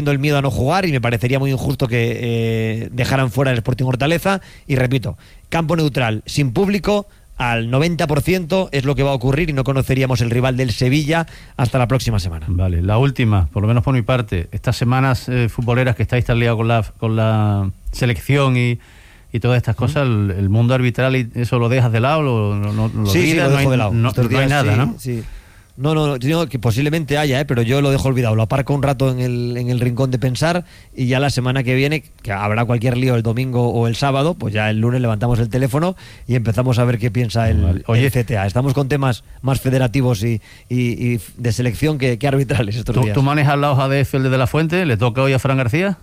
el miedo a no jugar y me parecería muy injusto que dejaran fuera el Sporting Hortaleza. Y repito, campo neutral, sin público, al 90% es lo que va a ocurrir y no conoceríamos el rival del Sevilla hasta la próxima semana. Vale, la última, por lo menos por mi parte, estas semanas futboleras que estáis tan liados con la selección y todas estas cosas, el mundo arbitral, y eso lo dejas de lado, lo sí, lo dejo de lado. No hay nada, ¿no? Sí. No, digo que posiblemente haya, pero yo lo dejo olvidado, lo aparco un rato en el rincón de pensar, y ya la semana que viene, que habrá cualquier lío el domingo o el sábado, pues ya el lunes levantamos el teléfono y empezamos a ver qué piensa el CTA. Estamos con temas más federativos y de selección que arbitrales estos días. ¿Tú manejas la hoja de Excel de la Fuente? ¿Le toca hoy a Fran García?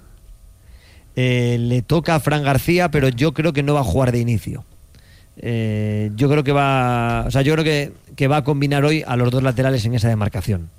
Le toca a Fran García, pero yo creo que no va a jugar de inicio. Yo creo que va a combinar hoy a los dos laterales en esa demarcación.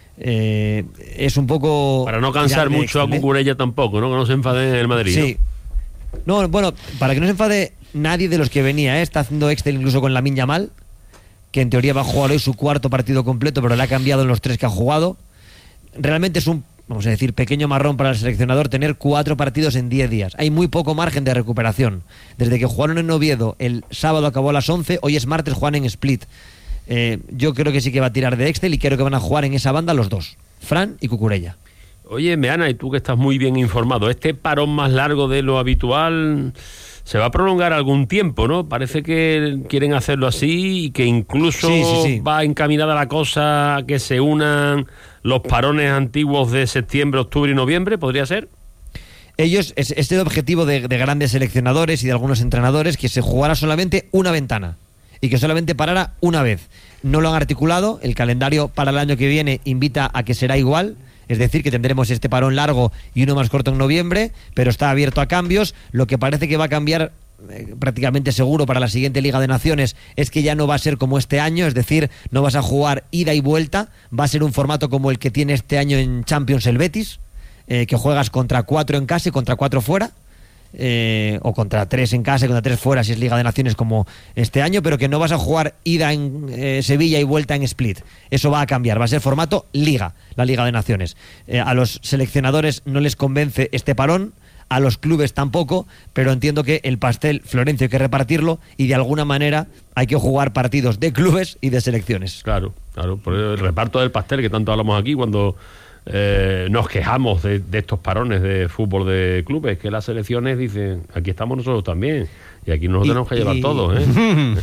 Es un poco para no cansar mucho a Cucurella tampoco, ¿no? Que no se enfade en el Madrid. Sí. No, bueno, para que no se enfade nadie de los que venía, está haciendo Excel incluso con Lamine Yamal, que en teoría va a jugar hoy su cuarto partido completo, pero le ha cambiado en los 3 que ha jugado. Realmente es un, vamos a decir, pequeño marrón para el seleccionador tener 4 partidos en 10 días. Hay muy poco margen de recuperación. Desde que jugaron en Oviedo, el sábado acabó a las 11, hoy es martes, juegan en Split. Yo creo que sí que va a tirar de Excel y creo que van a jugar en esa banda los dos, Fran y Cucurella. Oye, Meana, y tú que estás muy bien informado, este parón más largo de lo habitual se va a prolongar algún tiempo, ¿no? Parece que quieren hacerlo así y que incluso sí. Va encaminada la cosa a que se unan los parones antiguos de septiembre, octubre y noviembre, ¿podría ser? Ellos, este es el objetivo de grandes seleccionadores y de algunos entrenadores, que se jugara solamente una ventana y que solamente parara una vez. No lo han articulado, el calendario para el año que viene invita a que será igual, es decir, que tendremos este parón largo y uno más corto en noviembre, pero está abierto a cambios. Lo que parece que va a cambiar prácticamente seguro para la siguiente Liga de Naciones es que ya no va a ser como este año, es decir, no vas a jugar ida y vuelta, va a ser un formato como el que tiene este año en Champions el Betis, que juegas contra 4 en casa y contra 4 fuera, o contra 3 en casa y contra 3 fuera si es Liga de Naciones como este año, pero que no vas a jugar ida en Sevilla y vuelta en Split. Eso va a cambiar, va a ser formato Liga, la Liga de Naciones. A los seleccionadores no les convence este parón, a los clubes tampoco, pero entiendo que el pastel, Florencio, hay que repartirlo y de alguna manera hay que jugar partidos de clubes y de selecciones. Claro, por el reparto del pastel que tanto hablamos aquí cuando nos quejamos de estos parones de fútbol de clubes, que las selecciones dicen, aquí estamos nosotros también y aquí nos tenemos que llevar todos, ¿eh?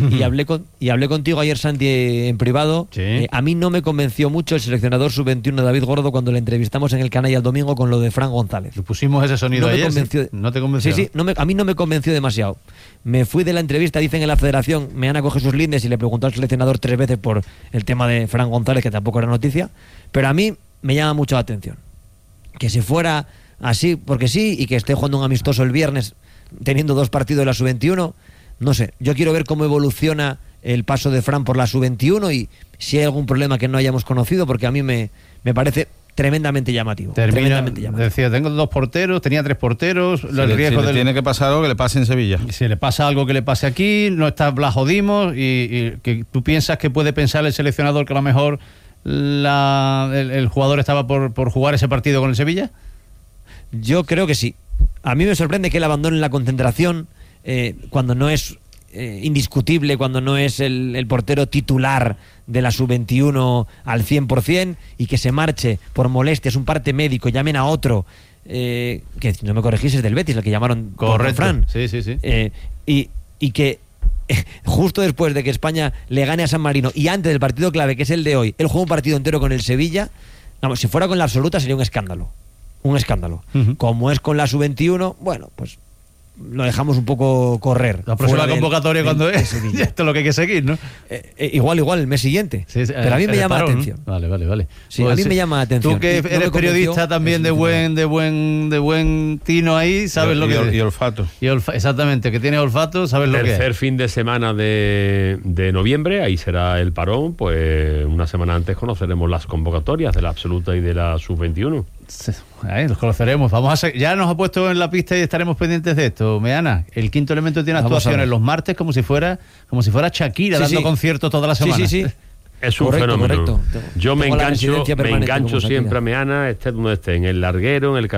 y hablé contigo ayer, Santi, en privado. Sí. A mí no me convenció mucho el seleccionador sub-21 David Gordo cuando le entrevistamos en el canal el domingo con lo de Fran González. Le pusimos ese sonido ayer. ¿No te convenció? Sí, a mí no me convenció demasiado. Me fui de la entrevista, dicen en la federación, Meana coge sus lindes y le preguntó al seleccionador 3 veces por el tema de Fran González, que tampoco era noticia, pero a mí me llama mucho la atención que se fuera así porque sí y que esté jugando un amistoso el viernes teniendo 2 partidos de la sub-21. No sé, yo quiero ver cómo evoluciona el paso de Fran por la sub-21 y si hay algún problema que no hayamos conocido, porque a mí me parece tremendamente llamativo. Decía, tengo 2 porteros, tenía 3 porteros, el riesgo tiene que pasar algo que le pase en Sevilla. Si le pasa algo que le pase aquí, no está Blajodimos y que tú piensas que puede pensar el seleccionador que a lo mejor el jugador estaba por jugar ese partido con el Sevilla. Yo creo que sí. A mí me sorprende que él abandone la concentración cuando no es indiscutible, cuando no es el portero titular de la sub-21 al 100% y que se marche por molestias, un parte médico, llamen a otro, que si no me corregís es del Betis, el que llamaron correcto, Fran. Sí. Y que justo después de que España le gane a San Marino y antes del partido clave, que es el de hoy, él juega un partido entero con el Sevilla. Vamos, si fuera con la absoluta sería un escándalo. Uh-huh. Como es con la sub-21, bueno, pues lo dejamos un poco correr. La próxima convocatoria cuando es, esto es lo que hay que seguir, ¿no? Igual, el mes siguiente. Sí, pero a mí me llama la atención. Vale. Sí, pues a mí me llama la atención. Tú que eres periodista también de buen tino ahí, sabes lo que es. Y olfato. Exactamente, que tiene olfato, sabes lo que es. Tercer fin de semana de noviembre, ahí será el parón, pues una semana antes conoceremos las convocatorias de la absoluta y de la sub-21. Los conoceremos. Ya nos ha puesto en la pista y estaremos pendientes de esto. Meana, el Quinto Elemento tiene actuaciones los martes como si fuera Shakira dando conciertos toda la semana. Sí. Es un Correcto, fenómeno. correcto. Yo me Tengo la engancho residencia permanente, como se siempre diga. a Meana, esté donde esté, en el larguero, en el